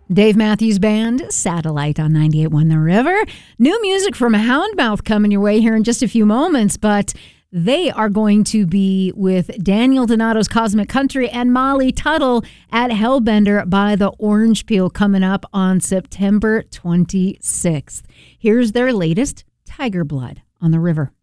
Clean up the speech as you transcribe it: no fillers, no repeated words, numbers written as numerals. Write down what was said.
Dave Matthews Band, Satellite on 98.1 The River. New music from Houndmouth coming your way here in just a few moments, but they are going to be with Daniel Donato's Cosmic Country and Molly Tuttle at Hellbender by the Orange Peel coming up on September 26th. Here's their latest, Tiger Blood on the River.